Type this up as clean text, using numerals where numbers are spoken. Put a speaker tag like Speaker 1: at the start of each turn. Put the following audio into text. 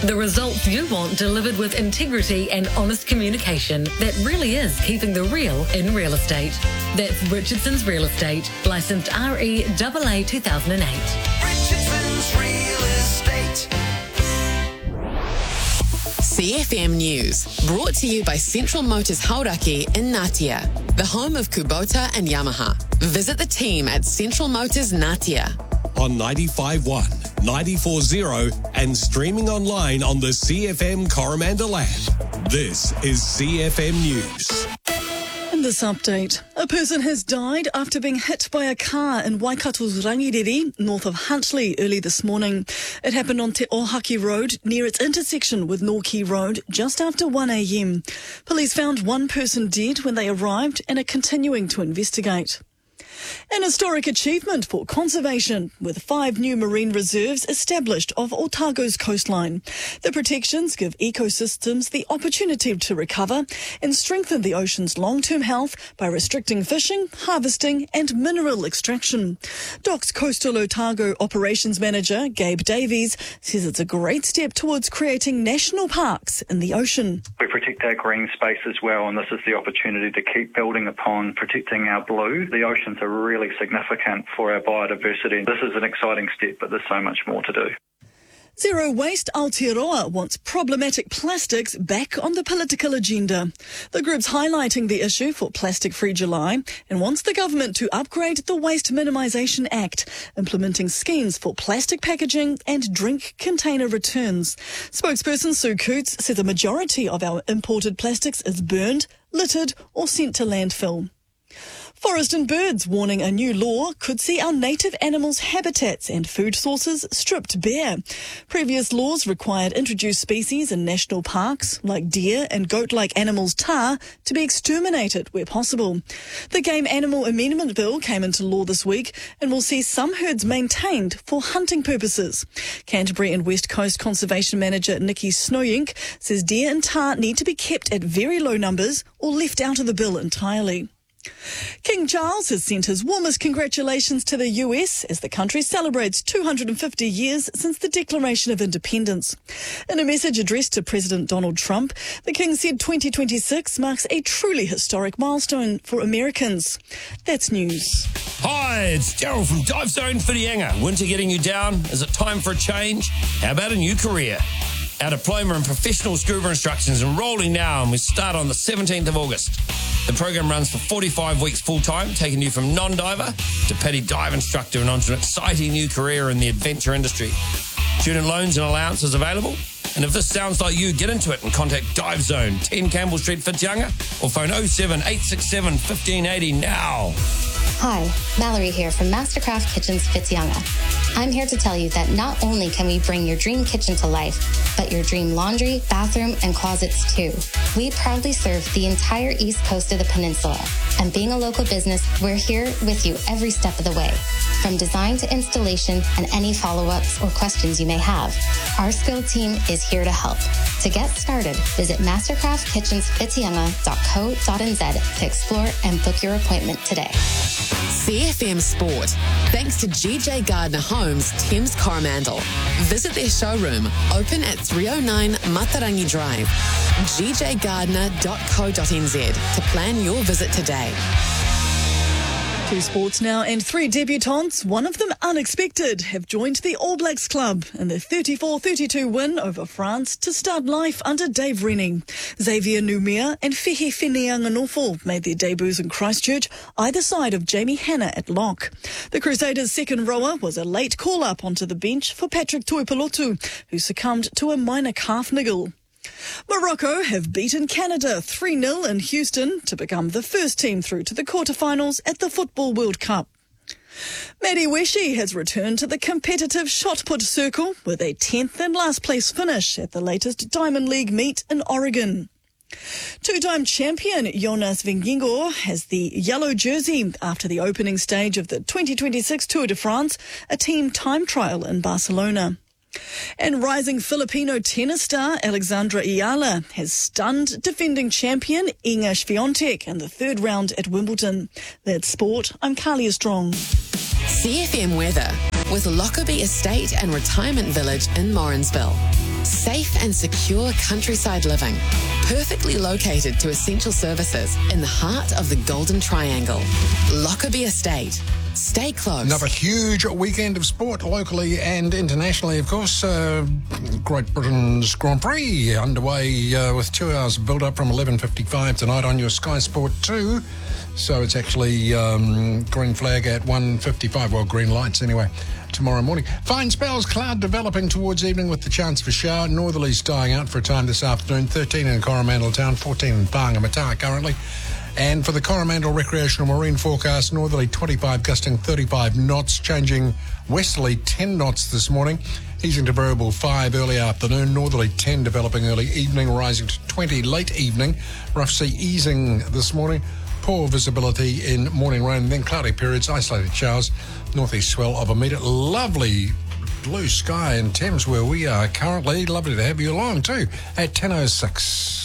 Speaker 1: The results you want delivered with integrity and honest communication that really is keeping the real in real estate. That's Richardson's Real Estate, licensed REAA 2008.
Speaker 2: Richardson's Real Estate.
Speaker 3: CFM News, brought to you by Central Motors Hauraki in Ngatea, the home of Kubota and Yamaha. Visit the team at Central Motors Ngatea.
Speaker 4: On 95.1, 94.0 and streaming online on the CFM Coromandel app. This is CFM News.
Speaker 5: In this update, a person has died after being hit by a car in Waikato's Rangiriri, north of Huntly, early this morning. It happened on Te Ohaki Road, near its intersection with Norquay Road, just after 1 a.m. Police found one person dead when they arrived and are continuing to investigate. An historic achievement for conservation, with 5 new marine reserves established off Otago's coastline. The protections give ecosystems the opportunity to recover and strengthen the ocean's long-term health by restricting fishing, harvesting and mineral extraction. Doc's Coastal Otago Operations Manager, Gabe Davies, says it's a great step towards creating national parks in the ocean.
Speaker 6: We protect our green space as well, and this is the opportunity to keep building upon protecting our blue. The oceans are really significant for our biodiversity. This is an exciting step, but there's so much more to do.
Speaker 5: Zero Waste Aotearoa wants problematic plastics back on the political agenda. The group's highlighting the issue for Plastic-Free July and wants the government to upgrade the Waste Minimisation Act, implementing schemes for plastic packaging and drink container returns. Spokesperson Sue Coots says a majority of our imported plastics is burned, littered or sent to landfill. Forest and Birds warning a new law could see our native animals' habitats and food sources stripped bare. Previous laws required introduced species in national parks, like deer and goat-like animals tahr, to be exterminated where possible. The Game Animal Amendment Bill came into law this week and will see some herds maintained for hunting purposes. Canterbury and West Coast Conservation Manager Nikki Snowink says deer and tahr need to be kept at very low numbers or left out of the bill entirely. King Charles has sent his warmest congratulations to the US as the country celebrates 250 years since the Declaration of Independence. In a message addressed to President Donald Trump, the King said 2026 marks a truly historic milestone for Americans. That's news.
Speaker 7: Hi, it's Daryl from Dive Zone Whitianga. Winter getting you down? Is it time for a change? How about a new career? Our diploma in professional scuba instruction is enrolling now, and we start on the 17th of August. The program runs for 45 weeks full-time, taking you from non-diver to petty dive instructor and onto an exciting new career in the adventure industry. Student loans and allowances available. And if this sounds like you, get into it and contact Dive Zone, 10 Campbell Street, Whitianga, or phone 07 867 1580 now.
Speaker 8: Hi, Mallory here from Mastercraft Kitchens Whitianga. I'm here to tell you that not only can we bring your dream kitchen to life, but your dream laundry, bathroom, and closets too. We proudly serve the entire east coast of the peninsula. And being a local business, we're here with you every step of the way. From design to installation and any follow-ups or questions you may have, our skilled team is here to help. To get started, visit mastercraftkitchenswhitianga.co.nz to explore and book your appointment today.
Speaker 3: CFM Sport, thanks to GJ Gardner Homes, Thames Coromandel. Visit their showroom, open at 309 Matarangi Drive, gjgardner.co.nz to plan your visit today.
Speaker 5: 2 sports now, and 3 debutants, one of them unexpected, have joined the All Blacks club in their 34-32 win over France to start life under Dave Rennie. Xavier Numia and Fehe Whitianga made their debuts in Christchurch, either side of Jamie Hanna at lock. The Crusaders' second rower was a late call-up onto the bench for Patrick Tuipulotu, who succumbed to a minor calf niggle. Morocco have beaten Canada 3-0 in Houston to become the first team through to the quarterfinals at the Football World Cup. Maddie Weshi has returned to the competitive shot put circle with a 10th and last place finish at the latest Diamond League meet in Oregon. Two-time champion Jonas Vingegaard has the yellow jersey after the opening stage of the 2026 Tour de France, a team time trial in Barcelona. And rising Filipino tennis star Alexandra Ayala has stunned defending champion Iga Swiatek in the third round at Wimbledon. That's sport. I'm Kalia Strong.
Speaker 3: CFM weather with Lockerbie Estate and Retirement Village in Morrinsville. Safe and secure countryside living, perfectly located to essential services in the heart of the Golden Triangle. Lockerbie Estate. Stay close.
Speaker 9: Another huge weekend of sport, locally and internationally, of course. Great Britain's Grand Prix underway with 2 hours of build-up from 11:55 tonight on your Sky Sport 2. So it's actually green flag at 1:55, well, green lights anyway, tomorrow morning. Fine spells, cloud developing towards evening with the chance of a shower. Northerlies dying out for a time this afternoon, 13 in Coromandel Town, 14 in Whangamata currently. And for the Coromandel Recreational Marine forecast, northerly 25 gusting 35 knots, changing westerly 10 knots this morning, easing to variable 5 early afternoon, northerly 10 developing early evening, rising to 20 late evening, rough sea easing this morning, poor visibility in morning rain, then cloudy periods, isolated showers, northeast swell of a metre. Lovely blue sky in Thames where we are currently. Lovely to have you along too at 10:06.